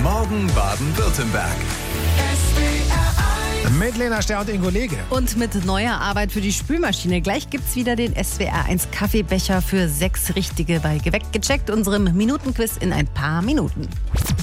Morgen Baden-Württemberg. Mit Lena Ster und Ingo Lege. Und mit neuer Arbeit für die Spülmaschine. Gleich gibt's wieder den SWR1 Kaffeebecher für 6 Richtige bei Geweckt gecheckt, unserem Minutenquiz in ein paar Minuten.